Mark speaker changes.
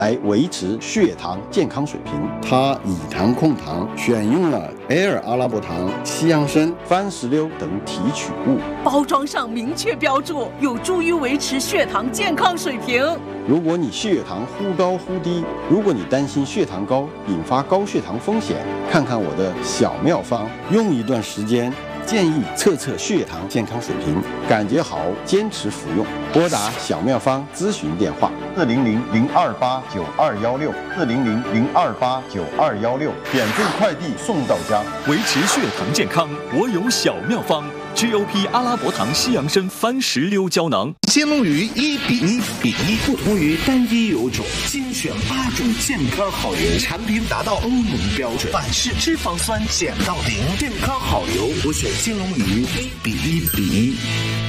Speaker 1: 来维持血糖健康水平。
Speaker 2: 它以糖控糖，选用了埃尔阿拉伯糖、西洋参、
Speaker 1: 番石榴等提取物，
Speaker 3: 包装上明确标注，有助于维持血糖健康水平。
Speaker 1: 如果你血糖忽高忽低，如果你担心血糖高引发高血糖风险，看看我的小妙方，用一段时间，建议测测血糖健康水平，感觉好坚持服用。拨打小妙方咨询电话：400-028-9216，400-028-9216，免费快递送到家。
Speaker 4: 维持血糖健康，我有小妙方。GOP 阿拉伯糖西洋参番石榴胶囊，
Speaker 5: 鲜龙鱼1:1:1，不同于单一油种，精选8种健康好油，产品达到欧盟标准，反式脂肪酸减到0，健康好油，我选鲜龙鱼1:1:1。